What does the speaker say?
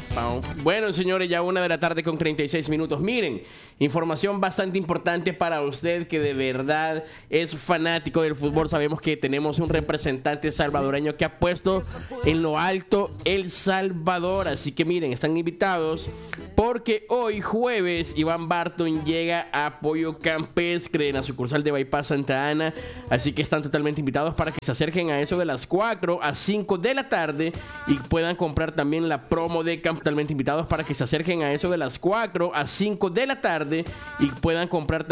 pau. Bueno, señores, ya 1:36 p.m. Miren, información bastante importante para usted que de verdad es fanático del fútbol. Sabemos que tenemos un representante salvadoreño que ha puesto en lo alto El Salvador. Así que miren, están invitados porque hoy jueves Iván Barton llega a Pollo Campestre en la sucursal de Bypass Santa Ana. Así que están totalmente invitados para que se acerquen a eso de las 4 a 5 de la tarde y puedan comprar también la promo de Camp. Totalmente invitados para que se acerquen a eso de las 4 a 5 de la tarde y puedan comprar